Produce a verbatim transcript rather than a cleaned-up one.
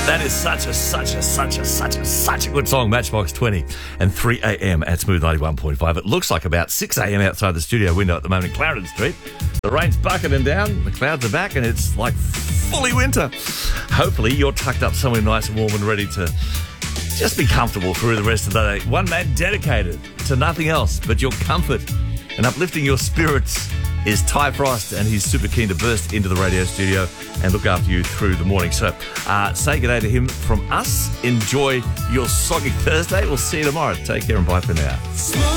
That is such a, such a, such a, such a, such a good song, Matchbox twenty and three a.m. at Smooth ninety-one point five. It looks like about six a.m. outside the studio window at the moment in Clarendon Street. The rain's bucketing down, the clouds are back, and it's like fully winter. Hopefully you're tucked up somewhere nice and warm and ready to just be comfortable through the rest of the day. One man dedicated to nothing else but your comfort and uplifting your spirits is Ty Frost, and he's super keen to burst into the radio studio and look after you through the morning. So uh, say good day to him from us. Enjoy your soggy Thursday. We'll see you tomorrow. Take care and bye for now.